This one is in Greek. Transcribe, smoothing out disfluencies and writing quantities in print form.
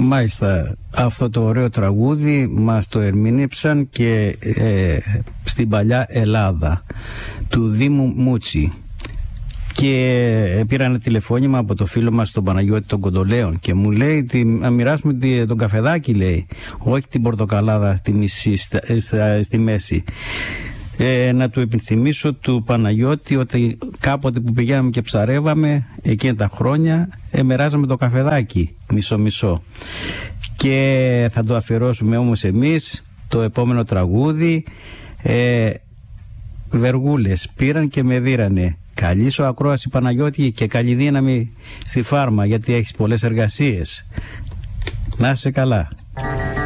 Μάλιστα, αυτό το ωραίο τραγούδι μας το ερμήνεψαν και στην παλιά Ελλάδα του Δήμου Μούτσι. Και πήρα ένα τηλεφώνημα από το φίλο μας τον Παναγιώτη των Κοντολέων και μου λέει να μοιράσουμε τον καφεδάκι, λέει, όχι την πορτοκαλάδα στη μέση. Να του επιθυμίσω του Παναγιώτη ότι κάποτε που πηγαίναμε και ψαρεύαμε εκείνα τα χρόνια μοιράζαμε το καφεδάκι μισό-μισό. Και θα το αφιερώσουμε όμως εμείς το επόμενο τραγούδι. Βεργούλες πήραν και με δίρανε. Καλή σου ακρόαση, Παναγιώτη, και καλή δύναμη στη φάρμα, γιατί έχεις πολλές εργασίες. Να είσαι καλά.